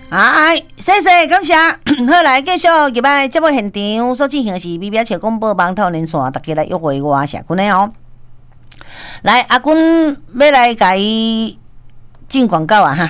哎，谢谢感谢。好来，继续入来节目现场所进行的是美表车广播网透连线，大家来约会我社君的哦。来，阿君要来甲伊进广告啊哈。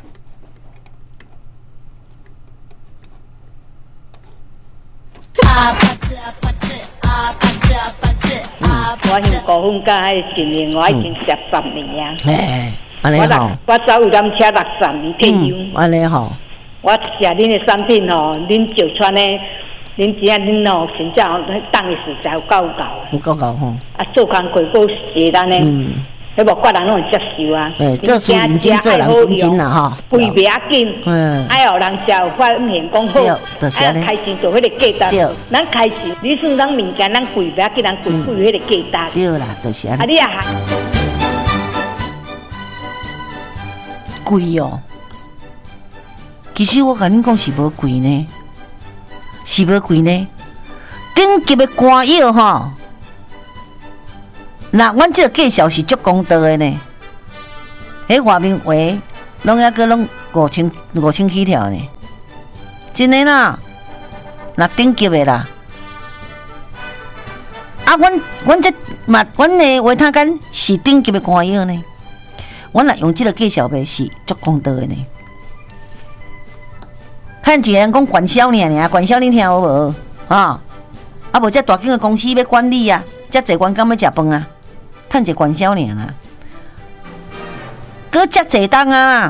我姓高凤甲迄经营，我已经10年啊。 哎，安尼吼。 我走有辆车60年退休。 安尼吼。 我食恁的产品吼，恁石川的，恁只啊恁吼，真正当的实在有够。 有够吼。 啊，做工过够简单的。迄无各人拢会接受啊。 做事认真，做人认真啦吼。 贵袂要紧，爱有人食有发现讲好，爱开钱做迄个价值。咱开钱，你算咱物件，咱贵袂要紧，咱贵迄个价值。 对啦，就是安尼。 啊，你也还贵哦。其实我甲恁讲是无贵呢，是无贵呢。顶级的歌药吼。那阮这个介绍是足公道的呢，迄外面话拢还阁拢5000起跳呢，真的啦，那顶级的啦。啊，阮这嘛，阮的维他干是顶级的肝药呢，阮若用这个介绍的是足公道的呢。看一个人讲管销尔，管销你听有无？啊无遮大间的公司要管理啊，遮济员工要食饭啊。趁一管销尔啦，搁遮济档啊，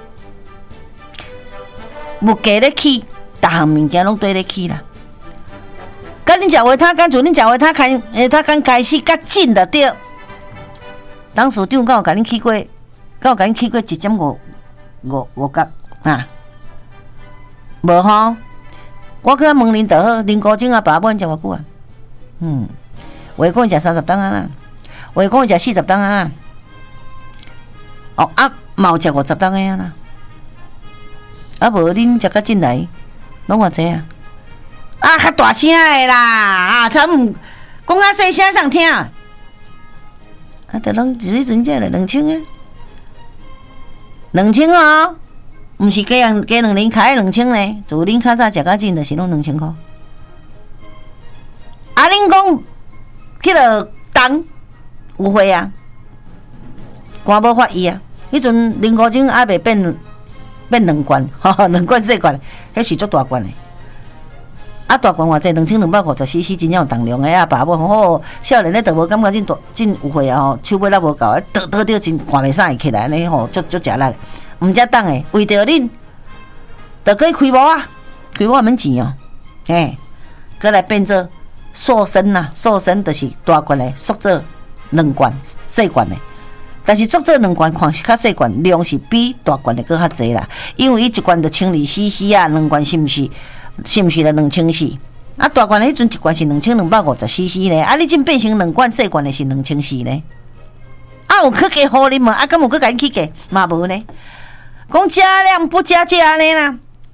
物价咧起，逐项物件拢对咧起啦。甲恁食话他干做，恁食话他开，他刚开始较紧就对。当时长敢有甲恁起过1.55角啊？无吼，我去问恁就好，恁高钟啊爸母食偌久啊？话讲食30档啊啦。话讲食40档啊，哦啊，嘛有食50档的啊啦，啊无恁食较进来，拢偌济啊？啊，较大声的啦，啊，才唔讲较细声上听，啊，得拢一阵才来2000啊，2000哦，毋是加2年开2000呢，自恁较早食较进，就是拢2000块。啊，恁讲迄个档。有货啊，官无法医啊。迄阵零高钟还袂变2罐，2罐4罐，迄是足大罐的。啊，大罐偌济2250cc，真正有重量的啊！爸母吼，少年咧都无感觉真有货啊！吼，手尾也无够，倒着真看袂啥会起来呢？吼，足食力，毋则当的，为着恁，就可以开无啊，开无免钱哦，嘿，过来变做瘦身呐，瘦身就是大罐的缩做。2罐细罐的，但是做2罐看是较细罐，量是比大罐的搁较济啦。因为伊1罐就1200cc啊，2罐是毋是就2000cc？啊，大罐的迄阵1罐是2250cc呢，啊，你真变成2罐细罐的是2000cc呢？啊，有去加互恁无？啊，敢有去甲恁去加？嘛无呢？讲加量不加价呢啦。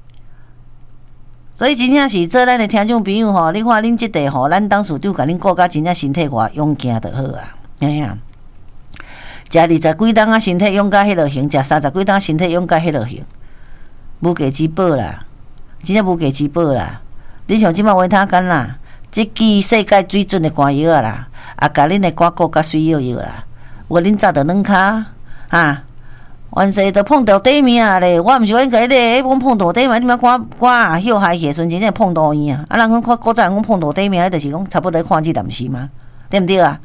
所以真正是做咱的听众朋友吼，你看恁即地吼，咱董事长甲恁顾甲真正身体偌勇健就好啊。哎呀，食20几档啊，身体勇甲迄落型；食30几档，身体勇甲迄落型。无价之宝啦，真正无价之宝啦！你像即摆维他干啦，即支世界水准的肝药啊啦，啊，甲恁的肝骨甲水药药啦，我恁早着软骹啊，完事着碰到底面啊咧！我毋是讲甲迄个碰到底面，你莫肝啊休害起时阵，真正碰到伊啊！啊，人讲看古早人讲碰到底面，迄就是讲差不多看即淡是吗？对毋对啊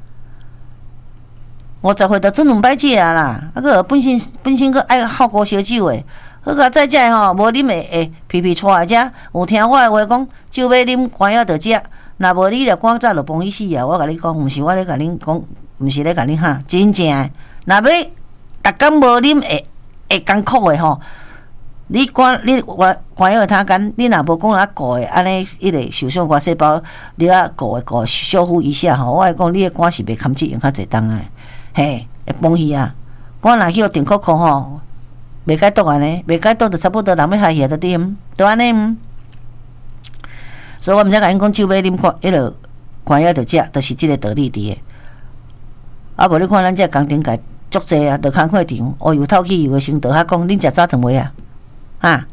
？50岁就做2摆食啊啦，啊个本身个爱好高烧酒诶，好个再食吼，无啉会皮出来遮，有听我诶话讲，酒要啉，肝药着食，若无你了肝早就崩去死啊！我甲你讲，毋是我咧甲恁讲，毋是咧甲恁哈，真正诶，若要逐工无啉会艰苦诶吼，你肝药他干，你若无讲啊顾诶，安尼迄个受伤肝细胞，你啊顾修复一下吼，我来讲，你诶肝是袂堪这用较济当诶。嘿，会崩去啊！肝若去互电扣吼，袂解毒安尼，袂解毒就差不多人要害去就对都安尼所以我毋才甲因讲酒要啉迄落肝药着食，就是即个道理伫诶。啊无你看咱遮工程界足济啊，着工课场，哦又透气又会先倒遐讲，恁食早顿未啊？啊，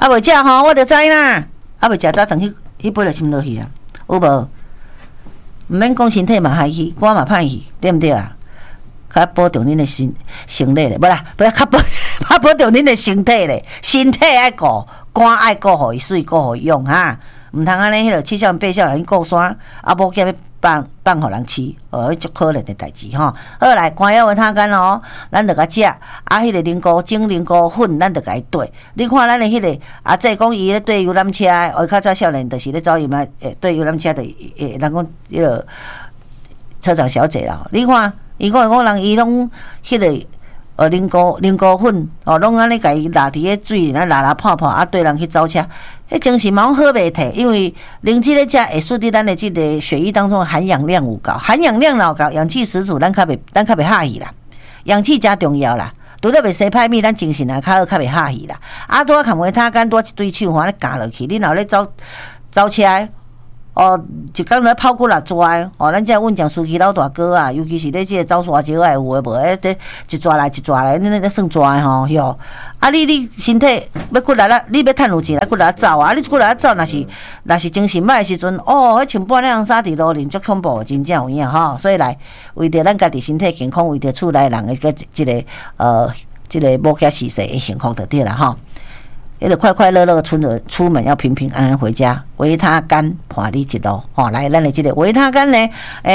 啊未食吼，我就知啦。啊未食早顿迄杯就浸落去啊，有无？毋免讲身体嘛歹去，肝嘛歹去，对毋对啊？较保重恁的身体咧，无啦，不要较保重恁的身体咧，身体爱顾，肝爱顾，互伊水，顾互伊用哈。毋通安尼，迄个七孝八孝人顾山，啊无叫要放互人饲，迄足可怜的代志吼。好来，肝药维他干哦，咱着甲食，啊，迄个灵菇精、灵菇粉，咱着甲伊兑。你看咱的迄个阿姐讲伊咧对游览车，我较早少年就是咧走伊嘛，对游览车的，人讲迄个车长小姐啦。你看，伊讲人伊拢迄个灵菇粉哦，拢安尼甲伊拉伫个水，拉泡泡，啊对人去走车。迄精神嘛好袂摕，因为灵芝咧食会使伫咱的即个血液当中含氧量有够，含氧量老高，氧气十足，咱较袂哈气啦。氧气真重要啦，除了袂生歹物，咱精神也较好，较袂哈气啦。啊，拄啊含维他干，拄啊一堆手环咧夹落去，你若咧走车哦，一工咧泡骨力抓哦，咱遮阮讲司机老大哥啊，尤其是咧即个走沙石啊，有诶无诶，得一抓来，恁咧算抓诶吼，哟。啊，你身体要骨力啦，你要趁有钱来骨力走啊！你骨力走，若是精神歹诶时阵，哦，迄穿半领衫伫路面足恐怖，真正有影吼。所以来为着咱家己身体健康，为着厝内人诶个即个无惊死世诶幸福就对啦吼。迄个快快乐乐出门，要平平安安回家。维他干伴你一路吼，来，咱的即个维他干呢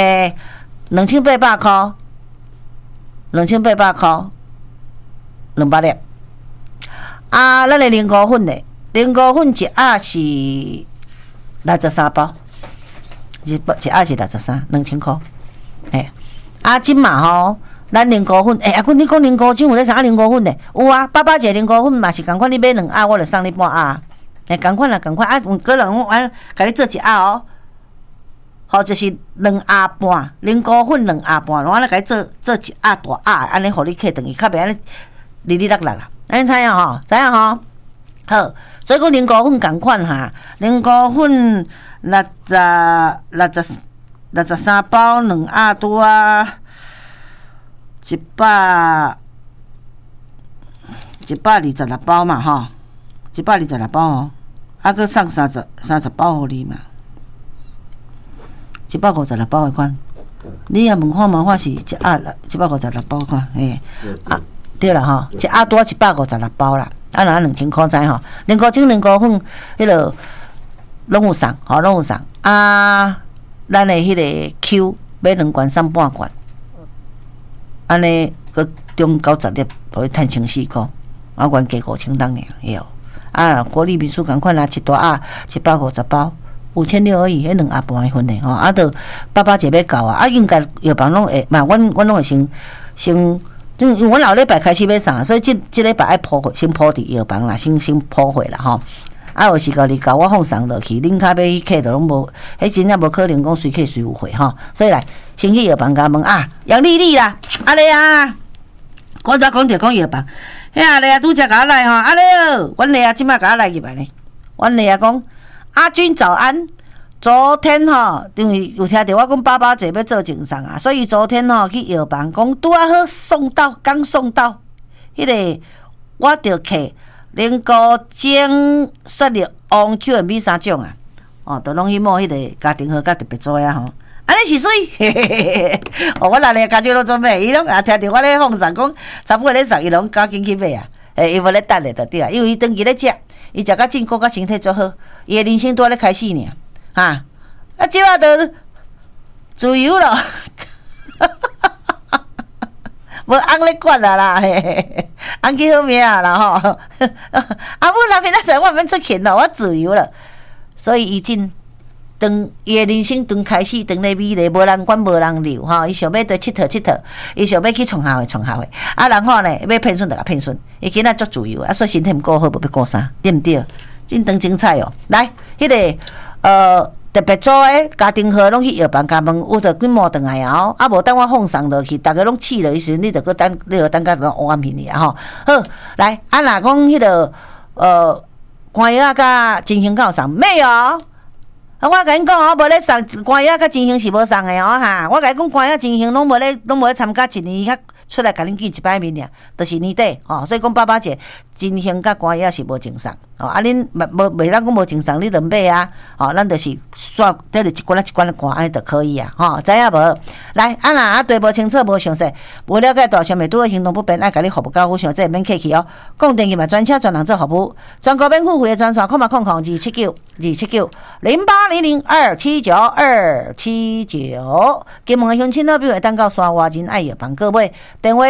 ，2800块，2800块，200粒。啊，咱的灵菇粉呢？灵菇粉一盒是63包，一盒是63，2000块。啊，今嘛吼。咱灵菇粉，阿君你讲灵菇精有咧啥灵菇粉咧？有啊，88节灵菇粉嘛是共款，你买2盒，我就送你半盒。共款啦，共款啊，有个人我甲你做1盒哦，好就是2盒半，灵菇粉2盒半，我来甲你做1盒大盒，安尼互你客等于较袂安尼哩哩落落啦。安尼知影吼？知影吼？好，所以讲灵菇粉共款哈，灵菇粉63包2盒拄啊。126包嘛吼，126包哦，啊，佮送30包互你嘛，156包的款，你也问看嘛，我是1盒156包款，啊，对啦吼，1盒多156包啦，啊，若2000块知吼，灵菇精、灵菇粉，迄落拢有送，吼，拢有送，啊，咱的迄个 Q 买2罐送半罐。安尼，佮中90粒，互伊趁1400块，啊，原价5000当尔，哟。啊，国立民宿共款啦，一大盒150包，5600而已，迄2盒半的份的吼，啊，着88节要到啊，啊，应该药房拢会，嘛，阮拢会先，因为阮后礼拜开始要送，所以即礼拜爱铺货，先铺伫药房啦，先铺货啦吼。啊，有时你甲我放送落去，恁较要去客都拢无，迄真正无可能讲随客随有货吼。所以来，先去药房甲问啊，杨丽丽啦，阿丽啊，我拄讲着讲药房，迄阿丽啊拄则甲我来吼，阿丽哦，阮丽啊即摆甲我来入来呢，阮丽啊讲，阿君早安，昨天吼，因为有听着我讲爸爸姐要做精送啊，所以昨天吼去药房讲拄啊好送到，刚送到，迄个我着客。灵菇精、雪绿、王 QMB 3种啊，哦，都拢去摸迄个家庭号甲特别做啊吼，安尼是水，哦，我内里家姐拢做咩？伊拢也听着我咧放送讲，差不多咧送，伊拢赶紧去买啊，伊无咧等咧就对啊，因为伊长期咧食，伊食甲正骨甲身体足好，伊的人生拄咧开始呢，哈，啊，即下就自由咯。无翁咧管啦，嘿，翁去好命啊啦吼。啊，我那边那阵我免出钱咯，我自由了。所以伊当伊的人生当开始，当咧美丽，无人管，无人留吼。伊想要对佚佗，伊想要去创校的。啊，然后呢，要骗孙就甲骗孙，伊今仔足自由，啊，所以身体毋顾好，无要顾啥，对毋对？真当精彩哦。来，迄个特别组诶，家庭号拢去药房甲问，有着几毛转来啊？啊，无等我放送落去，逐个拢试落去时阵，你着等，你着等甲乌暗片去啊吼。好，来，啊，若讲迄个肝药甲金星有送没有？啊，我甲恁讲，我无咧送肝药甲金星是无送诶哦哈。我甲你讲，肝药金星拢无咧参加一年出来甲恁见一摆面尔，就是年底吼，所以讲爸爸节真香甲寒也是无正常吼，啊恁袂当讲无正常，你著买啊，吼，咱就是刷得一罐一罐的寒安尼就可以啊，吼，知影无？来，啊若对无清楚无详细，无了解大项目拄好行动不便，爱甲你服务到府上，这免客气哦。讲电话嘛，专车专人做服务，全国免付费的专线，0800279279279。金门的乡亲好朋友会当到山外人爱药房购买，电话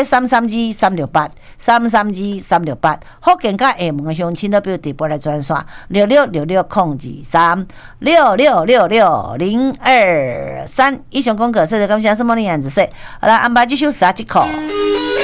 332-368，332-368。福建甲厦门的乡亲好朋友直播来专线6666-023，6666-023。以上广告，谢谢感谢什么的样子说，好了，安排这首啥一口。